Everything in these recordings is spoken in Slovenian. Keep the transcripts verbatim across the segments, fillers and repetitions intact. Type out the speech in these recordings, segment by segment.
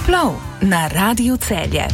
Časoplov na Radiu Celje.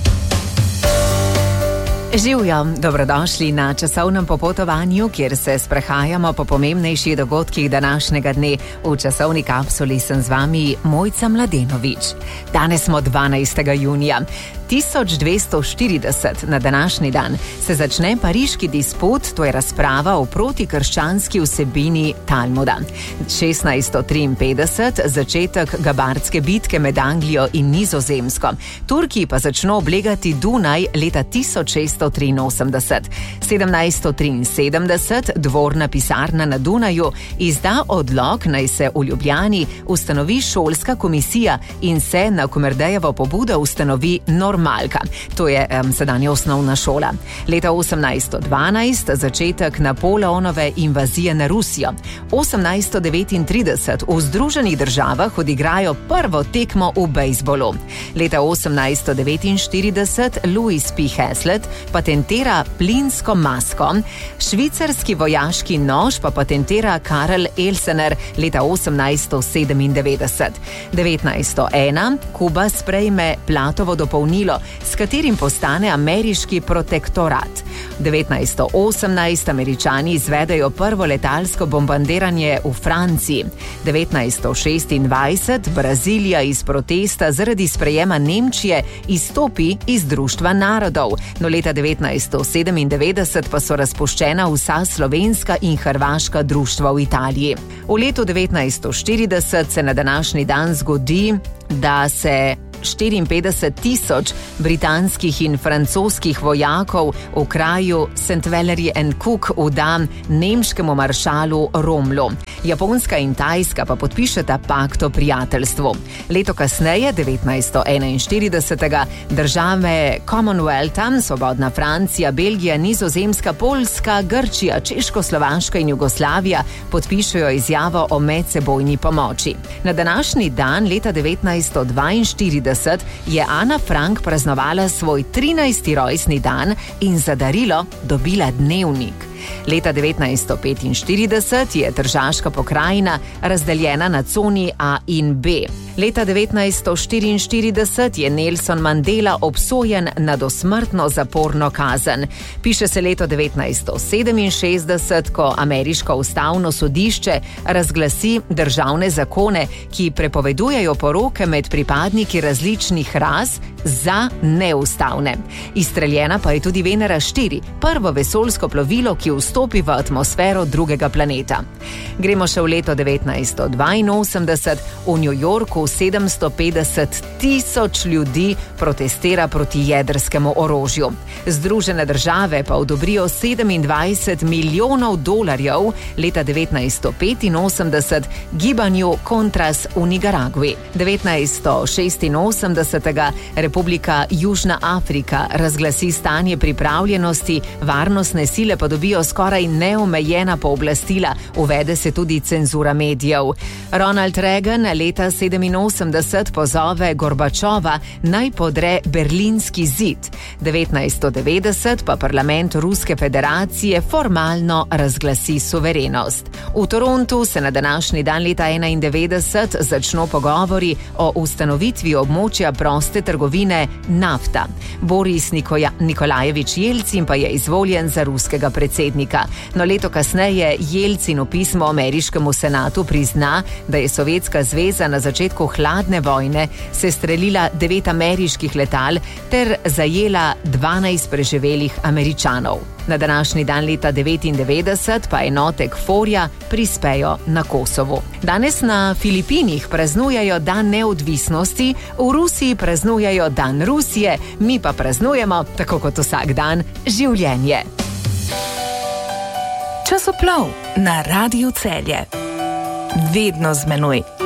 Živjo, dobrodošli na časovnem popotovanju, kjer se sprehajamo po pomembnejših dogodkih današnjega dne. V časovni kapsuli sem z vami Mojca Mladenovič. Danes smo dvanajstega junija. tisoč dvesto štirideset na današnji dan se začne pariški disput, to je razprava o protikrščanski vsebini Talmuda. šestnajststo triinpetdeset začetek Gabardske bitke med Anglijo in Nizozemsko. Turki pa začno oblegati Dunaj leta tisoč šeststo triinosemdeset. sedemnajststo triinsedemdeset dvorna pisarna na Dunaju izda odlok, naj se v Ljubljani ustanovi šolska komisija in se na Komerdejevo pobudo ustanovi Norm Malka. To je um, sedanja osnovna šola. Leta osemnajststo dvanajst začetek Napoleonove invazije na Rusijo. osemnajststo devetintrideset v Združenih državah odigrajo prvo tekmo v bejzbolu. Leta osemnajststo devetinštirideset Louis P. Hazlitt patentira plinsko masko. Švicarski vojaški nož pa patentira Karl Elsener leta osemnajststo sedemindevetdeset. devetnajststo ena Kuba sprejme Platovo dopolnilo, s katerim postane ameriški protektorat. devetnajststo osemnajst Američani izvedejo prvo letalsko bombardiranje v Franciji. devetnajststo šestindvajset Brazilija iz protesta zaradi sprejema Nemčije izstopi iz Društva narodov. No, leta devetnajststo sedemindevetdeset pa so razpuščena vsa slovenska in hrvaška društva v Italiji. V letu devetnajststo štirideset se na današnji dan zgodi, da se štiriinpetdeset tisoč britanskih in francoskih vojakov v kraju Saint Valery and Cook vda nemškemu maršalu Romlu. Japonska in Tajska pa podpišeta pakt o prijateljstvu. Leto kasneje, devetnajststo enainštirideset, države Commonwealtha, svobodna Francija, Belgija, Nizozemska, Poljska, Grčija, Češko-Slovaška in Jugoslavija podpišejo izjavo o medsebojni pomoči. Na današnji dan, leta devetnajststo dvainštirideset, je Ana Frank praznovala svoj trinajsti rojstni dan in za darilo dobila dnevnik. Leta devetnajststo petinštirideset je Tržaška pokrajina razdeljena na coni A in B. Leta devetnajststo štiriinštirideset je Nelson Mandela obsojen na dosmrtno zaporno kazen. Piše se leto devetnajststo sedeminšestdeset, ko ameriško ustavno sodišče razglasi državne zakone, ki prepovedujejo poroke med pripadniki različnih ras, za neustavne. Izstreljena pa je tudi Venera štiri, prvo vesoljsko plovilo, ki vstopi v atmosfero drugega planeta. Gremo še v leto devetnajststo dvainosemdeset. V New Yorku sedemsto petdeset tisoč ljudi protestira proti jedrskemu orožju. Združene države pa odobrijo sedemindvajset milijonov dolarjev leta devetnajststo petinosemdeset gibanju Contras v Nikaragvi. devetnajststo šestinosemdeset Republika Južna Afrika razglasi stanje pripravljenosti, varnostne sile pa dobijo skoraj neomejena pooblastila, uvede se tudi cenzura medijev. Ronald Reagan leta sedeminosemdeset pozove Gorbačova naj podre Berlinski zid. devetnajststo devetdeset pa parlament Ruske federacije formalno razglasi suverenost. V Torontu se na današnji dan leta enaindevetdeset začno pogovori o ustanovitvi območja proste trgovine NAFTA. Boris Nikoja, Nikolajevič Jelcin pa je izvoljen za ruskega predsednika. No, leto kasneje Jelcin v pismu ameriškemu senatu prizna, da je Sovjetska zveza na začetku hladne vojne sestrelila devet ameriških letal ter zajela dvanajst preživelih Američanov. Na današnji dan leta devetindevetdeset pa enote KFOR-ja prispejo na Kosovo. Danes na Filipinih praznujejo dan neodvisnosti, v Rusiji praznujejo dan Rusije, mi pa praznujemo, tako kot vsak dan, življenje. Časoplov na Radiu Celje. Vedno z menoj.